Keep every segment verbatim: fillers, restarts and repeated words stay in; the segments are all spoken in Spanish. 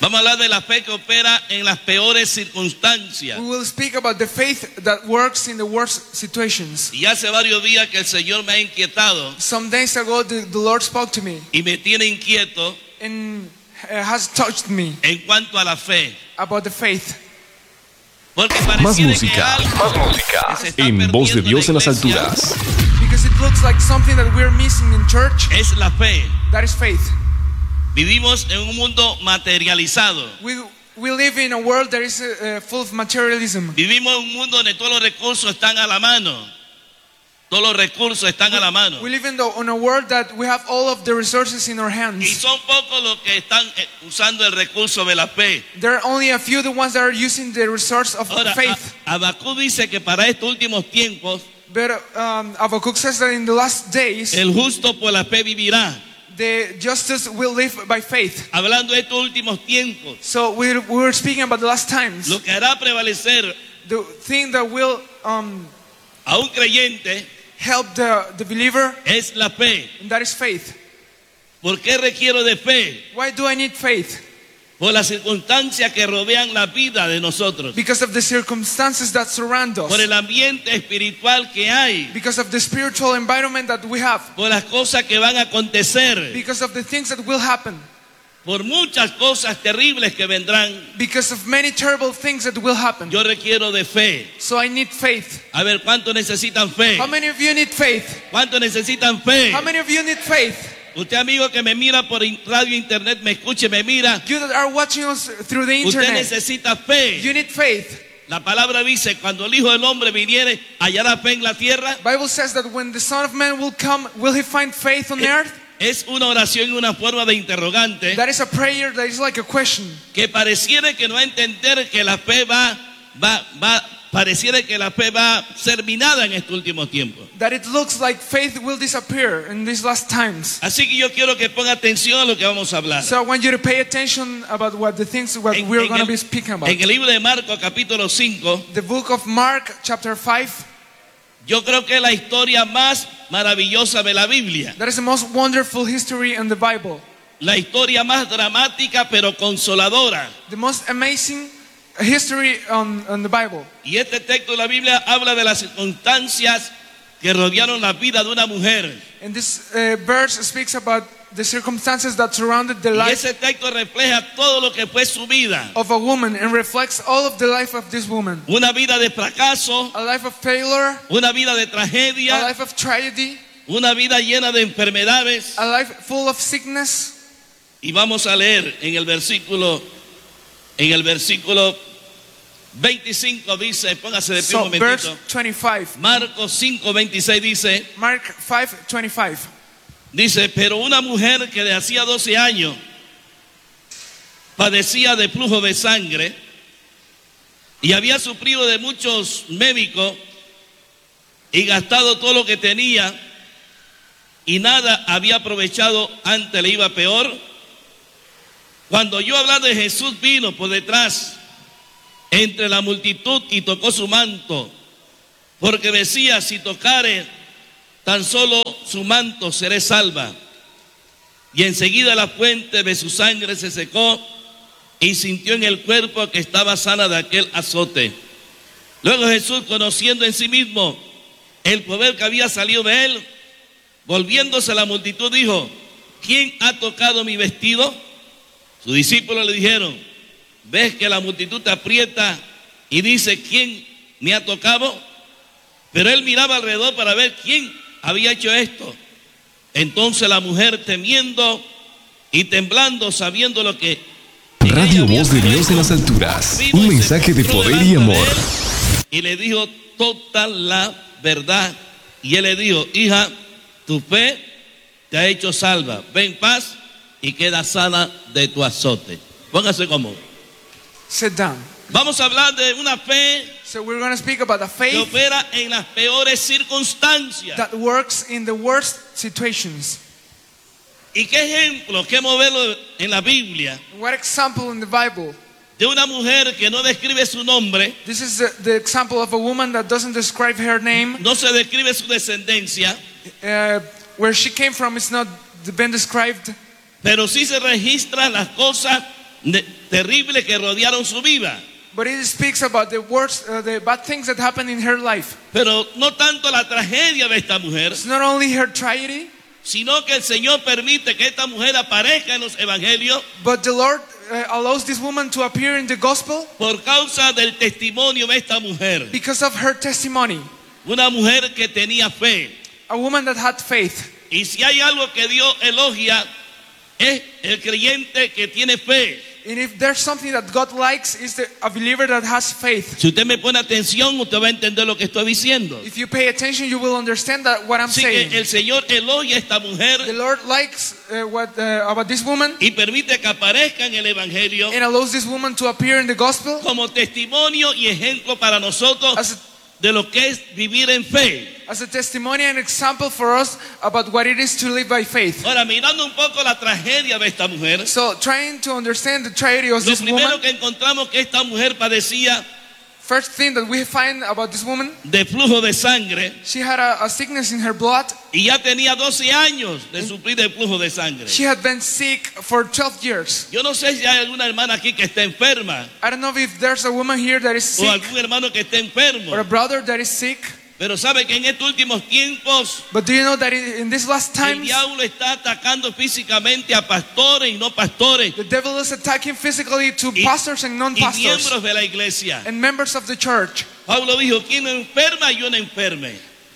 Vamos a hablar de la fe que opera en las peores circunstancias. We will speak about the faith that works in the worst situations. Y hace varios días que el Señor me ha inquietado Some days ago, the, the Lord spoke to me y me tiene inquieto and uh, has touched me en cuanto a la fe. about the faith. Porque Más pareciera que música, algo más música. que se está En Voz de perdiendo Dios en la las iglesia alturas. Because it looks like something that we're missing in church. es la fe. That is faith. Vivimos en un mundo materializado. We we live in a world that is uh, full of materialism. Vivimos en un mundo donde todos los recursos están a la mano. Todos los recursos están a la mano. We live in, the, in a world that we have all of the resources in our Y hands. son pocos los que están eh, usando el recurso de la fe. There are only a few the ones that are using the resource of Ahora, faith. A- Habacuc dice que para estos últimos tiempos But um, Habakkuk says that in the last days, el justo por la fe vivirá. the justice will live by faith. Hablando de estos últimos tiempos, So we, we were speaking about the last times. lo que hará prevalecer The thing that will um, a un creyente help the, the believer, es la fe. and that is faith. ¿Por qué requiero de fe? Why do I need faith? Por las circunstancias que rodean la vida de nosotros. Because of the circumstances that surround us. Por el ambiente espiritual que hay. Because of the spiritual environment that we have. Por las cosas que van a acontecer. Because of the things that will happen. Por muchas cosas terribles que vendrán. Because of many terrible things that will happen. Yo requiero de fe. So I need faith. A ver, ¿cuántos necesitan fe? How many of you need faith? ¿Cuántos necesitan fe? How many of you need faith? Usted, amigo que me mira por in- radio, internet, me escuche, me mira. You that are watching us through the Usted internet, necesita fe. you need faith. La palabra dice, cuando el Hijo del Hombre viniere, hallará fe en la tierra. Bible says that when the Son of Man will come, will he find faith on the earth? Es una oración y una forma de interrogante That is a prayer that is like a question. que pareciera que no va a entender que la fe va, va, va, pareciera que la fe va a ser minada en estos últimos tiempos. That it looks like faith will disappear in these last times. Así que yo quiero que ponga atención a lo que vamos a hablar. So I want you to pay attention about what the things what En, we're en going to el, be speaking about. en el libro de Marcos, capítulo cinco, The book of Mark, chapter five, yo creo que es la historia más maravillosa de la Biblia. that is the most wonderful history in the Bible. La historia más dramática pero consoladora. The most amazing history on, on the Bible. Y este texto de la Biblia habla de las circunstancias que rodearon la vida de una mujer. And this uh, verse speaks about the circumstances that surrounded the Y life ese texto refleja todo lo que fue su vida. of a woman and reflects all of the life of this woman. Una vida de fracaso, A life of failure, una vida de a tragedia, life of tragedy, una vida llena de enfermedades. a life full of sickness. Y vamos a leer en el versículo, en el versículo veinticinco dice, póngase de pie un So verse momentito. twenty-five, Marcos cinco veintiséis dice, Mark five twenty-five. dice, pero una mujer que de hacía doce años padecía de flujo de sangre y había sufrido de muchos médicos y gastado todo lo que tenía y nada había aprovechado, antes le iba peor. Cuando oyó hablar de Jesús, vino por detrás entre la multitud y tocó su manto, porque decía, si tocare tan solo su manto, seré salva. Y enseguida la fuente de su sangre se secó y sintió en el cuerpo que estaba sana de aquel azote. Luego Jesús, conociendo en sí mismo el poder que había salido de él, volviéndose a la multitud, dijo, ¿quién ha tocado mi vestido? Sus discípulos le dijeron, ¿ves que la multitud te aprieta y dice, ¿quién me ha tocado? Pero él miraba alrededor para ver quién había hecho esto. Entonces la mujer, temiendo y temblando, sabiendo lo que Radio Voz de Dios en las alturas. Un mensaje de poder y amor. Y le dijo toda la verdad. Y él le dijo, hija, tu fe te ha hecho salva. Ve en paz y queda sana de tu azote. Póngase cómodo. Sit down. Vamos a hablar de una fe So we're going to speak about a que faith opera en las peores circunstancias. that works in the worst situations. ¿Y qué ejemplo, qué modelo en la Biblia What example in the Bible? de una mujer que no describe su nombre, This is the, the example of a woman that doesn't describe her name. no se describe su descendencia, Uh, where she came from is not been described, pero sí se registran las cosas ne- terribles que rodearon su vida. But it speaks about the worst, uh, the bad things that happened in her life. Pero no tanto la tragedia de esta mujer, It's not only her tragedy, sino que el Señor permite que esta mujer aparezca en los evangelios but the Lord uh, allows this woman to appear in the gospel por causa del testimonio de esta mujer. because of her testimony. Una mujer que tenía fe. A woman that had faith. Y si hay algo que Dios elogia, es el creyente que tiene fe. And if there's something that God likes, is the, a believer that has faith. Si usted me pone atención, usted va a entender lo que estoy diciendo. If you pay attention, you will understand that what I'm Así saying. que el Señor elogia a esta mujer The Lord likes uh, what uh, about this woman y permite que aparezca en el evangelio and allows this woman to appear in the gospel como testimonio y ejemplo para nosotros as a, de lo que es vivir en fe. as a testimony and example for us about what it is to live by faith. Ahora, mirando un poco la tragedia de esta mujer, So, trying to understand the tragedy of lo this primero woman, que encontramos que esta mujer padecía first thing that we find about this woman, de flujo de sangre she had a, a sickness in her blood. y ya tenía doce años de sufrir de flujo de sangre. She had been sick for twelve years. Yo no sé si hay alguna hermana aquí que esté enferma I don't know if there's a woman here that is o sick algún hermano que esté enfermo, or a brother that is sick. pero sabe que en estos últimos tiempos But do you know that in in these last el times, diablo está atacando físicamente a pastores y no pastores the devil is attacking physically to y, pastors and y non-pastors miembros de la iglesia. and members of the church. Pablo dijo, quien no enferma, yo no enferme.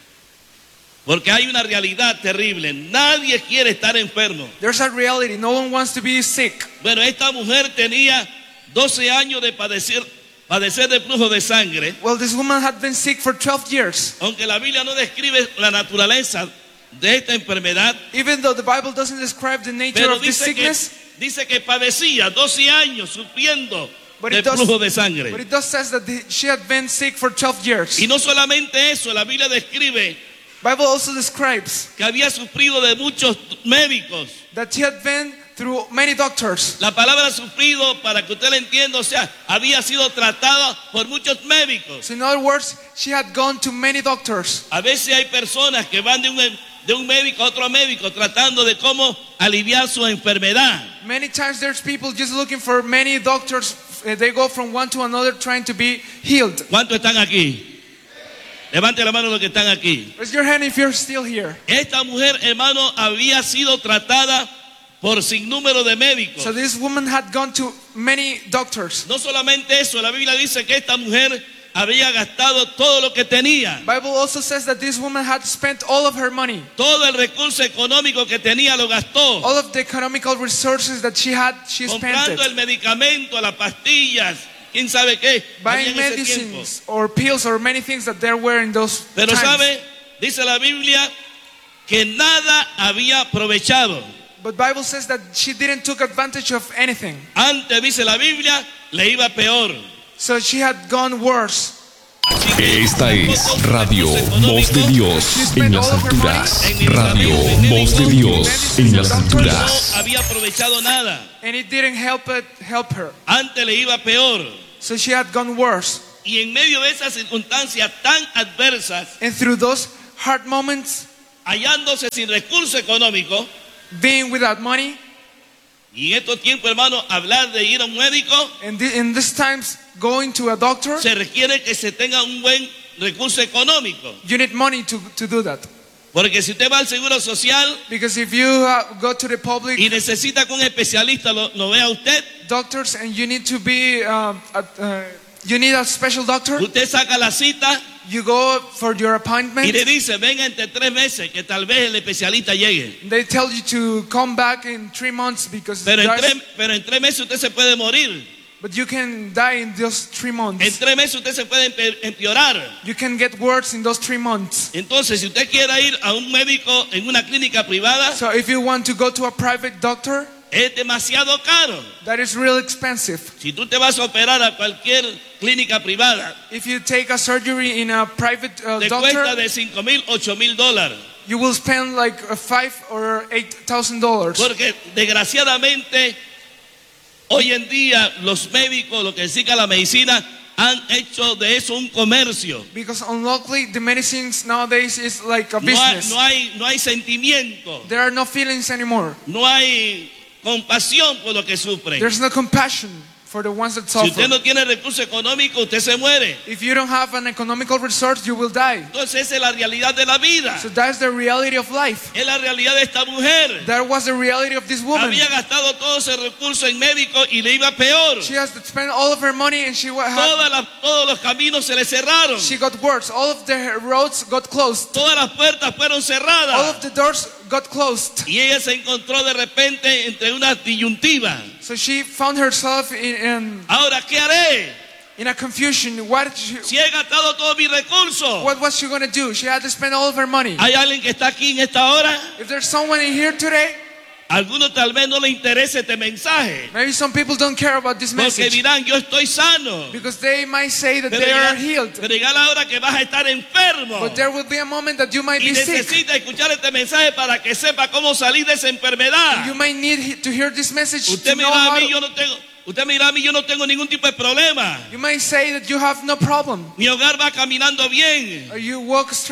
Porque hay una realidad terrible. Nadie quiere estar enfermo. There's a reality. No one wants to be sick. Bueno, esta mujer tenía doce años de padecer, padecer de flujo de sangre. Well, this woman had been sick for twelve years. Aunque la Biblia no describe la naturaleza de esta enfermedad, Even though the Bible doesn't describe the nature pero of this dice que, sickness, dice que padecía doce años sufriendo but de it, does, flujo de but sangre. it does says that the, she had been sick for twelve years. Y no solamente eso, la Biblia describe Bible also describes que había sufrido de muchos médicos. that she had been through many doctors. La palabra sufrido, para que usted la entienda, o sea, había sido tratada por muchos médicos. So in other words, she had gone to many doctors. A veces hay personas que van de un, de un médico a otro médico tratando de cómo aliviar su enfermedad. Many times there's people just looking for many doctors. Uh, They go from one to another trying to be healed. ¿Cuántos están aquí? Levante la mano los que están aquí. Raise your hand if you're still here. Esta mujer, hermano, había sido tratada por sinnúmero de médicos. So this woman had gone to many doctors. No solamente eso, la Biblia dice que esta mujer había gastado todo lo que tenía. Bible also says that this woman had spent all of her money. Todo el recurso económico que tenía lo gastó. All of the economical resources that she had, she spent Comprando el it. medicamento, las pastillas, quién sabe qué. había Buying en ese tiempo. medicines or pills or many things that there were in those Pero times. sabe, dice la Biblia que nada había aprovechado. But Bible says that she didn't took advantage of anything. Antes, dice la Biblia, le iba peor. So she had gone worse. Así que Esta es Radio Voz de Dios en las alturas. en el Radio tratamiento Voz de médico Dios en las no alturas. había aprovechado nada. And it didn't help it help her. Antes le iba peor. So she had gone worse. Y en medio de esas circunstancias tan adversas, And through those hard moments, hallándose sin recurso económico, being without money, y en estos tiempos, hermano, hablar de ir a un médico, and thi- in these times going to a doctor, se requiere que se tenga un buen recurso económico. you need money to, to do that. Porque si usted va al Seguro Social Because if you uh, go to the public y necesita que un especialista lo, lo vea a usted, doctors and you need to be, uh, at, uh, you need a special doctor, usted saca la cita you go for your appointment, y le dice, venga entre tres meses que tal vez el especialista llegue. they tell you to come back in three months because Pero en, there's- tres, pero en tres meses usted se puede morir. but you can die in those three En months. tres meses usted se puede empe- empeorar. You can get worse in those three months. Entonces, si usted quiere ir a un médico en una clínica privada, So if you want to go to a private doctor, es demasiado caro. that is real expensive. Si tú te vas a operar a cualquier clínica privada, If you take a surgery in a private uh, te cuesta doctor, de cinco mil, ocho mil dólares. you will spend like uh, five or eight thousand dollars. Porque desgraciadamente, hoy en día los médicos, lo que significa la medicina, han hecho de eso un comercio. Because unluckily, the medicines nowadays is like a No hay, business. no hay, no hay sentimiento, There are no feelings anymore. no hay compasión por los que sufren. There's no compassion for the ones that Si usted suffer. no tiene recurso económico, usted se muere. If you don't have an economical resource, you will die. Entonces esa es la realidad de la vida. So that's the reality of life. Es la realidad de esta mujer. That was the reality of this woman. Había gastado todo ese recurso en médico y le iba peor. She has to spend all of her money and she wa- had, Todas las- todos los caminos se le cerraron. she got worse. All of the roads got closed. Todas las puertas fueron All cerradas. of the doors got closed. Y ella se encontró de repente entre una disyuntiva. So she found herself in, in, Ahora, ¿qué haré? in a confusion. What, she, Si he gastado todos mis recursos. what was she going to do? She had to spend all of her money. ¿Hay alguien que está aquí en esta hora? If there's someone in here today, Algunos tal vez no le interese este mensaje. maybe some people don't care about this Porque message dirán, yo estoy sano. because they might say that Pero they are llega, healed. pero llega la hora que vas a estar enfermo. But there will be a moment that you might Y be sick. necesita escuchar este mensaje para que sepa cómo salir de esa enfermedad. You might need he- to hear this message Usted to me know dirá a how mí, to- yo no tengo, usted me dirá a mí, yo no tengo ningún tipo de problema. You might say that you have no problem. Mi hogar va caminando bien. Or you walk straight.